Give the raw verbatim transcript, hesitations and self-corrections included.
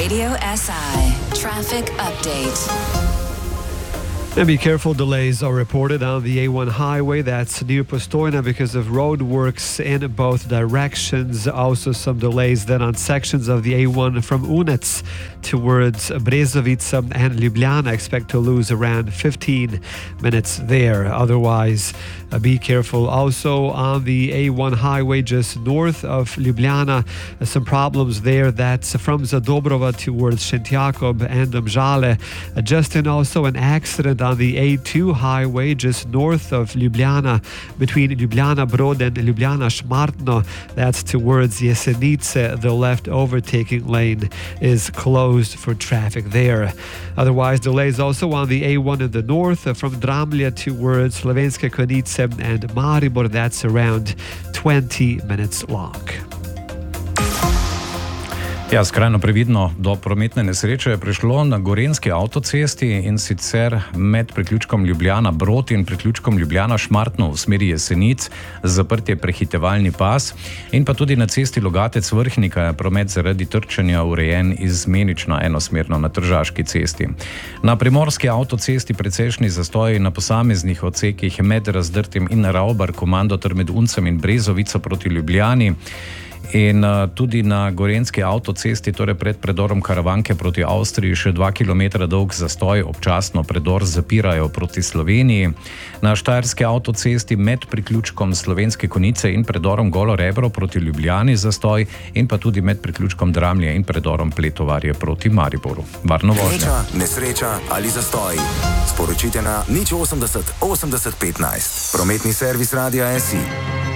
Radio S I Traffic Update. And be careful, delays are reported on the A one highway. That's near Postojna because of road works in both directions. Also some delays then on sections of the A one from Unec towards Brezovica and Ljubljana. Expect to lose around fifteen minutes there. Otherwise, uh, be careful. Also on the A one highway just north of Ljubljana, uh, some problems there. That's from Zadobrova towards Šentjakob and Domžale. Uh, just in also an accident on the A two highway just north of Ljubljana between Ljubljana Brod and Ljubljana Šmartno. That's towards Jesenice. The left overtaking lane is closed for traffic there. Otherwise, delays also on the A one in the north from Dramlje towards Slovenske Konjice and Maribor. That's around twenty minutes long. Ja, skrajno previdno do prometne nesreče je prišlo na gorenjski avtocesti in sicer med priključkom Ljubljana Brod in priključkom Ljubljana Šmartno v smeri Jesenic, zaprt je prehitevalni pas in pa tudi na cesti Logatec Vrhnika je promet zaradi trčenja urejen izmenično enosmerno na Tržaški cesti. Na primorski avtocesti precejšnji zastoji na posameznih odsekih med Razdrtim in Ravbar komando ter med Uncem in Brezovico proti Ljubljani. In uh, tudi na gorenjski avtocesti, torej pred predorom Karavanke proti Avstriji, še dva kilometra dolg zastoj, občasno predor zapirajo proti Sloveniji. Na štajerski avtocesti med priključkom Slovenske Konjice in predorom Golo Rebro proti Ljubljani zastoj in pa tudi med priključkom Dramlje in predorom Pletovarje proti Mariboru. Varno vožnjo. Nesreča, nesreča ali zastoj. Sporočite na nič osemdeset osemdeset petnajst. Prometni servis Radia S I.